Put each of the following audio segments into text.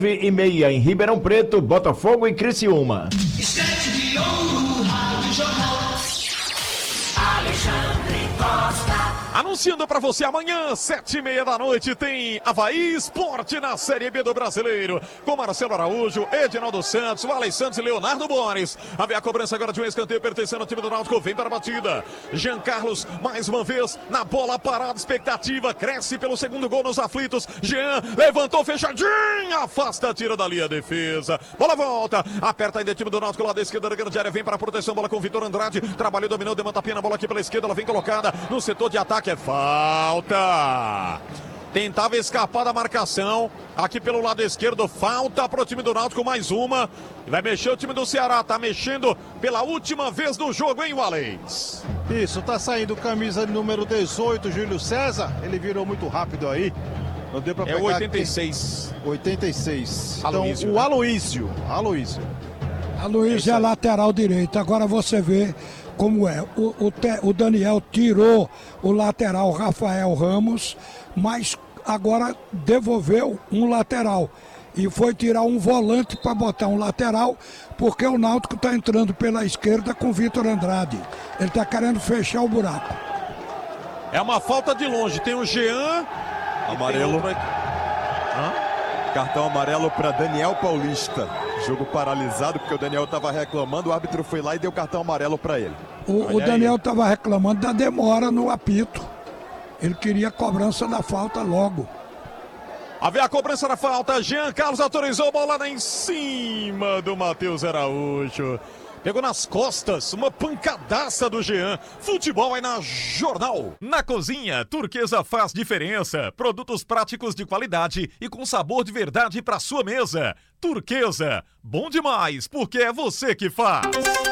9h30 em Ribeirão Preto, Botafogo e Criciúma. Estante de ouro, Rádio Jornal. Alexandre Costa. Anunciando pra você amanhã, 7h30 da noite, tem Avaí Esporte na Série B do Brasileiro. Com Marcelo Araújo, Edinaldo Santos, Valei Santos e Leonardo Bones. Havia a cobrança agora de um escanteio pertencendo ao time do Náutico. Vem para a batida. Jean Carlos, mais uma vez, na bola parada. Expectativa cresce pelo segundo gol nos aflitos. Jean levantou fechadinho. Afasta, tira dali a defesa. Bola volta. Aperta ainda o time do Náutico lá da esquerda da grande área. Vem para a proteção. Bola com o Vitor Andrade. Trabalhou, dominou, deu uma tapinha na bola aqui pela esquerda. Ela vem colocada no setor de ataque. É falta. Tentava escapar da marcação. Aqui pelo lado esquerdo, falta para o time do Náutico, mais uma. Vai mexer o time do Ceará, tá mexendo pela última vez no jogo, hein, Wallace? Isso, tá saindo camisa número 18, Júlio César. Ele virou muito rápido aí. Não deu pra pegar. É 86. 86. Aloísio, então, o né? Aloísio É lateral direito. Agora você vê como é. O Daniel tirou o lateral Rafael Ramos, mas agora devolveu um lateral. E foi tirar um volante para botar um lateral, porque o Náutico está entrando pela esquerda com o Vitor Andrade. Ele está querendo fechar o buraco. É uma falta de longe. Tem o Jean. Amarelo. Cartão amarelo para Daniel Paulista. Jogo paralisado porque o Daniel estava reclamando. O árbitro foi lá e deu cartão amarelo para ele. O Daniel estava reclamando da demora no apito. Ele queria a cobrança da falta logo. Havia a cobrança da falta. Jean Carlos autorizou a bola lá em cima do Matheus Araújo. Pegou nas costas, uma pancadaça do Jean. Futebol é na Jornal. Na cozinha, Turquesa faz diferença. Produtos práticos de qualidade e com sabor de verdade para sua mesa. Turquesa, bom demais, porque é você que faz.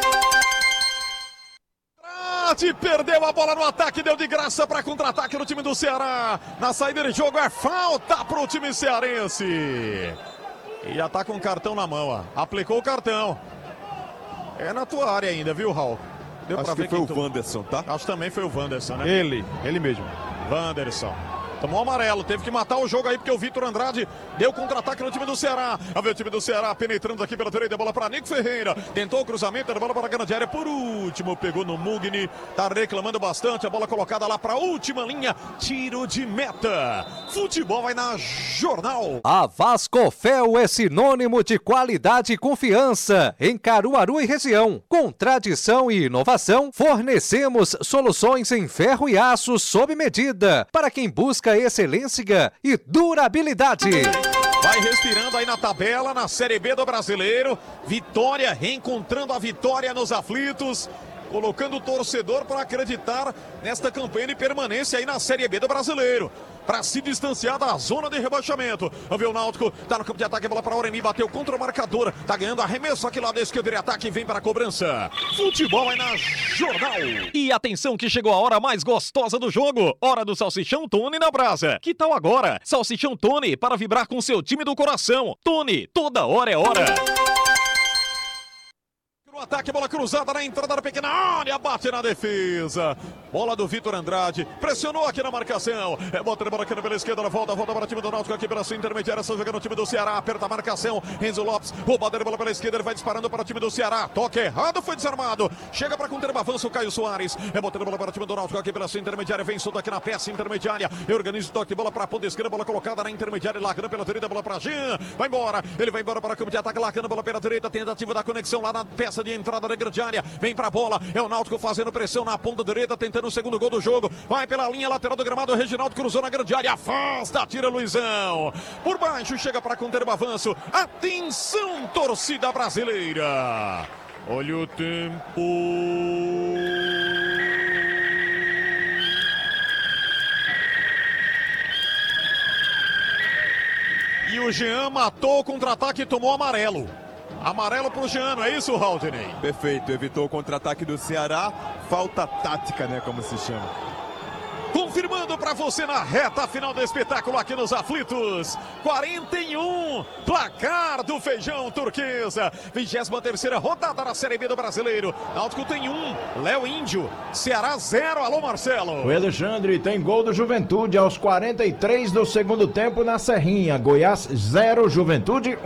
Perdeu a bola no ataque, deu de graça para contra-ataque no time do Ceará. Na saída de jogo é falta pro time cearense. E já tá com o cartão na mão, ó. Aplicou o cartão. É na tua área ainda, viu, Raul? Deu Acho que foi o Wanderson, tá? Acho que também foi o Wanderson, né? Ele mesmo. Wanderson. Tomou amarelo, teve que matar o jogo aí, porque o Vitor Andrade deu contra-ataque no time do Ceará. A ver o time do Ceará penetrando aqui pela direita, bola para Nico Ferreira. Tentou o cruzamento, a bola para a grande área. Por último, pegou no Mugni. Tá reclamando bastante, a bola colocada lá para a última linha. Tiro de meta. Futebol vai na Jornal. A Vascofel é sinônimo de qualidade e confiança em Caruaru e região. Com tradição e inovação, fornecemos soluções em ferro e aço sob medida para quem busca excelência e durabilidade. Vai respirando aí na tabela, na Série B do Brasileiro. Vitória, reencontrando a vitória nos aflitos. Colocando o torcedor para acreditar nesta campanha de permanência aí na Série B do Brasileiro. Para se distanciar da zona de rebaixamento. Vamos ver o Náutico, tá no campo de ataque, a bola para Oremi, bateu contra o marcador. Tá ganhando arremesso aqui lá da esquerda de ataque, vem para a cobrança. Futebol é na Jornal. E atenção que chegou a hora mais gostosa do jogo. Hora do Salsichão Tony na brasa. Que tal agora? Salsichão Tony para vibrar com seu time do coração. Tony, toda hora é hora. No ataque, bola cruzada na entrada da pequena área, bate na defesa. Bola do Vitor Andrade, pressionou aqui na marcação. É bota a bola aqui pela esquerda, volta para o time do Náutico aqui pela sua intermediária, só jogando o time do Ceará, aperta a marcação. Renzo Lopes, roubada de bola pela esquerda, ele vai disparando para o time do Ceará. Toque errado, foi desarmado. Chega para conter o avanço o Caio Soares. É bota a bola para o time do Náutico aqui pela sua intermediária, vem solto aqui na peça intermediária. Organiza o toque de bola para a ponta esquerda, bola colocada na intermediária, largando pela direita, bola para Jean. Vai embora, ele vai embora para o campo de ataque, largando a bola pela direita, tentativa da conexão lá na peça de entrada da grande área. Vem pra bola, é o Náutico fazendo pressão na ponta direita, tentando o segundo gol do jogo. Vai pela linha lateral do gramado, o Reginaldo cruzou na grande área, afasta, tira Luizão. Por baixo, chega para conter o avanço. Atenção, torcida brasileira. Olha o tempo. E o Jean matou o contra-ataque e tomou amarelo. Amarelo pro Jean, não é isso, Haldney? Perfeito, evitou o contra-ataque do Ceará. Falta tática, né, como se chama. Confirmando para você na reta final do espetáculo aqui nos aflitos. 41, placar do Feijão Turquesa. 23ª rodada da Série B do Brasileiro. Náutico tem 1, Léo Índio. Ceará 0, alô Marcelo. O Alexandre tem gol do Juventude aos 43 do segundo tempo na Serrinha. Goiás 0, Juventude 1.